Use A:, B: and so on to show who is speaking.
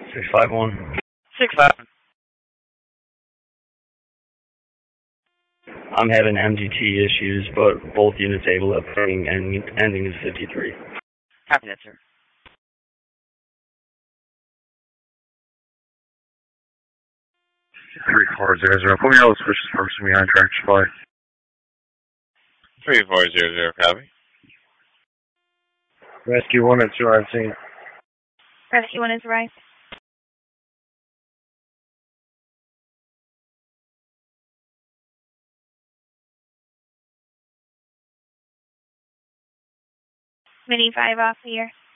A: 651.
B: 6-5.
A: I'm having MGT issues, but both units able to ping, and ending is 53.
B: Copy that, sir.
C: 3400. Put me on the suspicious person behind Tractor Supply.
D: 3400, copy.
C: Rescue 1 and 2 on scene.
E: Rescue 1 is right. Mini 5 off here.